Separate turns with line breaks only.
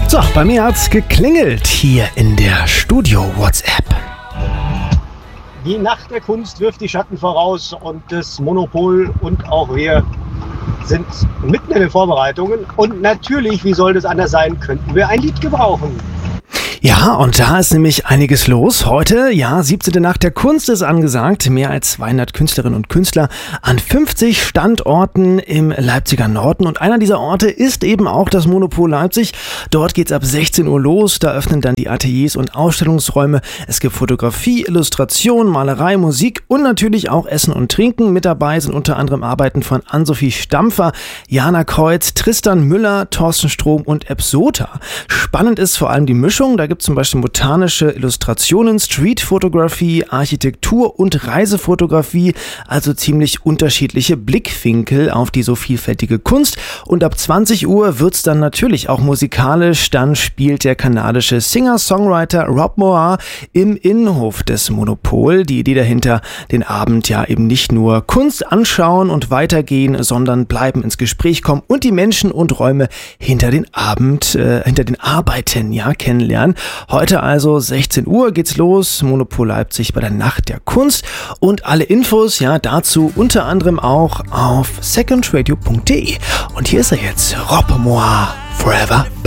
So, bei mir hat's geklingelt hier in der Studio-WhatsApp.
Die Nacht der Kunst wirft die Schatten voraus und das Monopol und auch wir sind mitten in den Vorbereitungen. Und natürlich, wie soll das anders sein, könnten wir ein Lied gebrauchen.
Ja, und da ist nämlich einiges los. Heute, 17. Nacht der Kunst ist angesagt. Mehr als 200 Künstlerinnen und Künstler an 50 Standorten im Leipziger Norden. Und einer dieser Orte ist eben auch das Monopol Leipzig. Dort geht's ab 16 Uhr los. Da öffnen dann die Ateliers und Ausstellungsräume. Es gibt Fotografie, Illustration, Malerei, Musik und natürlich auch Essen und Trinken. Mit dabei sind unter anderem Arbeiten von Ann-Sophie Stampfer, Jana Kreuz, Tristan Müller, Thorsten Strom und Ebsota. Spannend ist vor allem die Mischung. Da gibt es zum Beispiel botanische Illustrationen, Streetfotografie, Architektur und Reisefotografie, also ziemlich unterschiedliche Blickwinkel auf die so vielfältige Kunst. Und ab 20 Uhr wird es dann natürlich auch musikalisch. Dann spielt der kanadische Singer-Songwriter Rob Moir im Innenhof des Monopol. Die Idee dahinter, den Abend ja eben nicht nur Kunst anschauen und weitergehen, sondern bleiben, ins Gespräch kommen und die Menschen und Räume hinter den Arbeiten kennenlernen. Heute also 16 Uhr geht's los, Monopol Leipzig bei der Nacht der Kunst und alle Infos dazu unter anderem auch auf secondradio.de. Und hier ist er jetzt, Rob Moir, Forever.